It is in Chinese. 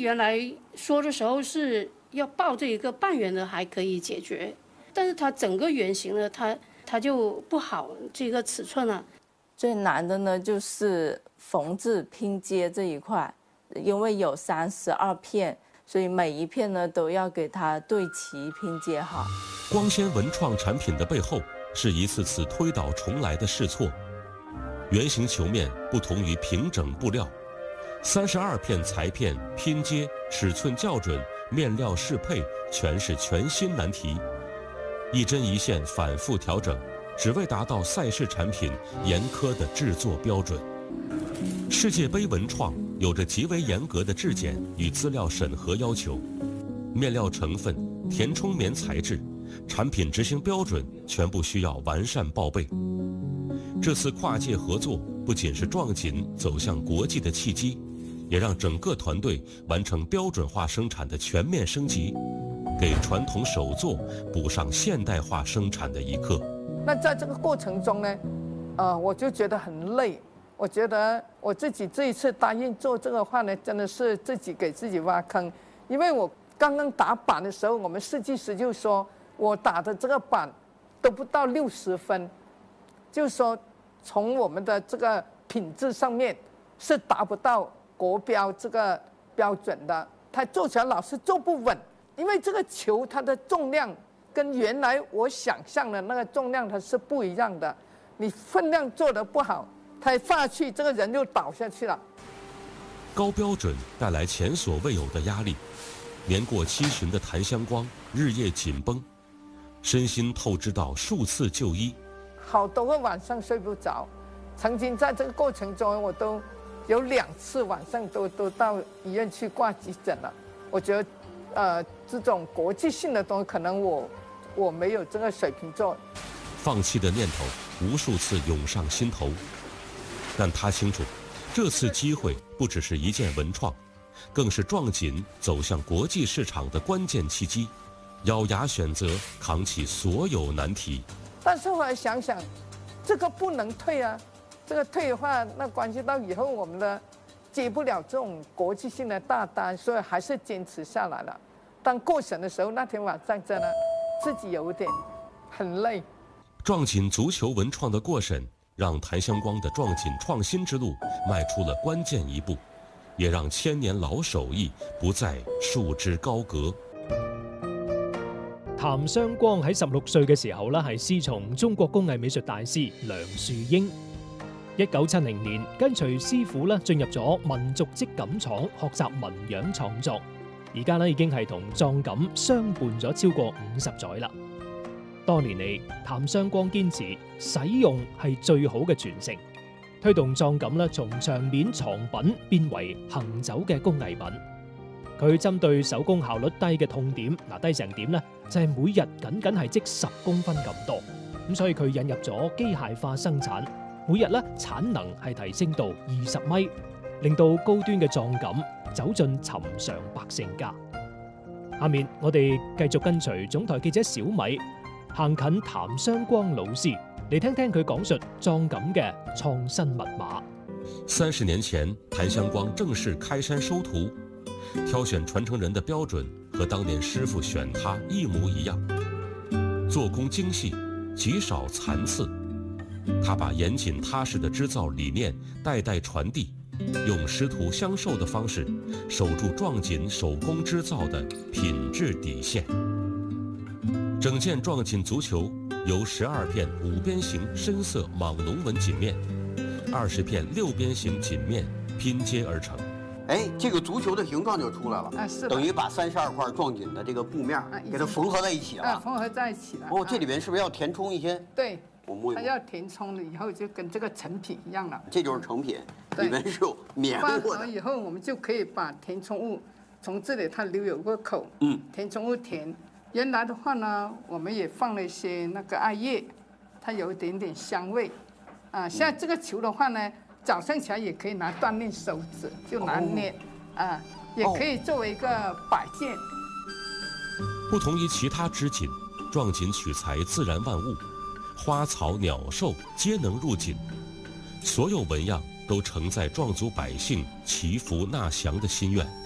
原来说的时候是要抱这一个半圆的还可以解决，但是它整个圆形呢，它就不好这个尺寸了。 最难的呢就是缝制拼接这一块，因为有32片，所以每一片呢都要给它对齐拼接好。 光纤文创产品的背后是一次次推倒重来的试错。圆形球面不同于平整布料，32片裁片拼接、尺寸校准、面料适配，全是全新难题。一针一线反复调整，只为达到赛事产品严苛的制作标准。世界杯文创有着极为严格的质检与资料审核要求，面料成分、填充棉材质、产品执行标准全部需要完善报备。这次跨界合作不仅是壮锦走向国际的契机，也让整个团队完成标准化生产的全面升级，给传统手作补上现代化生产的一课。 那在这个过程中呢，我就觉得很累。我觉得我自己这一次答应做这个话呢，真的是自己给自己挖坑。因为我刚刚打板的时候，我们设计师就说我打的这个板都不到60分，就是说从我们的这个品质上面是达不到国标这个标准的，它做起来老是做不稳，因为这个球它的重量跟原来我想象的那个重量它是不一样的，你分量做得不好，它放下去这个人就倒下去了。 高标准带来前所未有的压力，年过7旬的谭香光日夜紧绷，身心透支到数次就医， 好多个晚上睡不着。曾经在这个过程中，我都有2次晚上都到医院去挂急诊了。我觉得，这种国际性的东西，可能我没有这个水平做。 放弃的念头无数次涌上心头，但他清楚，这次机会不只是一件文创，更是壮锦走向国际市场的关键契机。咬牙选择，扛起所有难题。 但是后来想想，这个不能退啊，这个退的话，那关系到以后我们的接不了这种国际性的大单，所以还是坚持下来了。当过审的时候，那天晚上真的自己有点很累。 壮锦足球文创的过审，让谭香光的壮锦创新之路迈出了關鍵一步，也讓千年老手藝不再束之高閣。 譚湘光喺16歲嘅時候咧，係師從中國工藝美術大師梁樹英。1970年跟隨師傅咧進入咗民族織錦廠學習紋樣創作，而家咧已經係同壯錦相伴咗超過50載啦。多年嚟，譚湘光堅持使用係最好嘅傳承，推動壯錦咧從場面藏品變為行走嘅工藝品。佢針對手工效率低嘅痛點，低成點咧就係每日僅係織10公分咁多，咁所以佢引入咗機械化生產，每日咧產能係提升到20米，令到高端嘅壯錦走進尋常百姓家。下面我哋繼續跟隨總台記者小米行近譚湘光老師，嚟聽聽佢講述壯錦嘅創新密碼。 30年前，譚湘光正式開山收徒，挑選傳承人的標準和當年師傅選他一模一樣，做工精細，極少殘次。他把嚴謹踏實的織造理念代代傳遞，用師徒相授的方式，守住壯錦手工織造的品質底線。整件壯錦足球由12片5邊形深色莽龍紋錦面，20片6邊形錦面拼接而成。 哎，这个足球的形状就出来了， 是等于把32塊壯錦的这个布面给它縫合在一起了。 縫合在一起了。 哦，这里边是不是要填充一些？ 对， 我摸一摸， 它要填充了以后就跟这个成品一样了。 这就是成品，里面是有棉过的。放以后我们就可以把填充物从这里它留有个口，填充物填。原来的话呢，我们也放了一些那个艾叶，它有一点点香味。现在这个球的话呢，早上起来也可以拿锻炼手指，就拿捏，也可以作为一个摆件。 不同于其他织锦，壯錦取材自然萬物，花草鳥獸皆能入錦，所有紋樣都承載壯族百姓祈福納祥的心願。